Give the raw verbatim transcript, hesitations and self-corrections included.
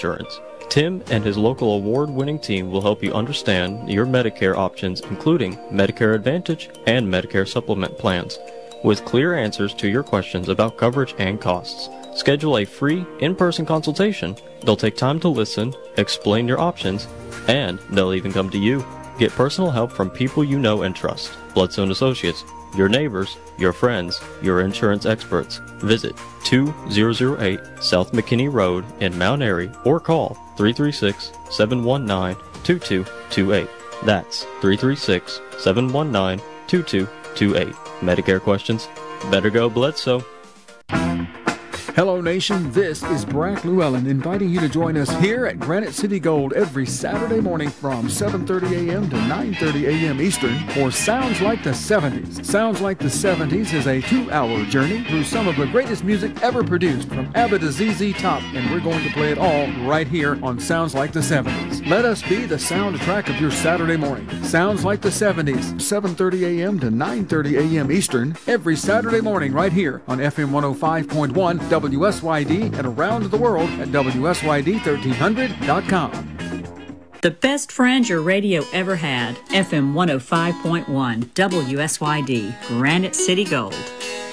insurance. Tim and his local award-winning team will help you understand your Medicare options, including Medicare Advantage and Medicare Supplement plans, with clear answers to your questions about coverage and costs. Schedule a free in-person consultation. They'll take time to listen, explain your options, and they'll even come to you. Get personal help from people you know and trust. Bloodstone Associates, your neighbors, your friends, your insurance experts. Visit two thousand eight South McKinney Road in Mount Airy or call three three six, seven one nine, two two two eight. That's three three six, seven one nine, two two two eight. Medicare questions? Better go Bledsoe. Hello, nation. This is Brack Llewellyn inviting you to join us here at Granite City Gold every Saturday morning from seven thirty a.m. to nine thirty a.m. Eastern for Sounds Like the seventies. Sounds Like the seventies is a two-hour journey through some of the greatest music ever produced from ABBA to Z Z Top, and we're going to play it all right here on Sounds Like the seventies. Let us be the soundtrack of your Saturday morning. Sounds Like the seventies, seven thirty a.m. to nine thirty a.m. Eastern, every Saturday morning right here on F M one oh five point one W S Y D and around the world at W S Y D thirteen hundred dot com. The best friend your radio ever had. F M one oh five point one W S Y D, Granite City Gold.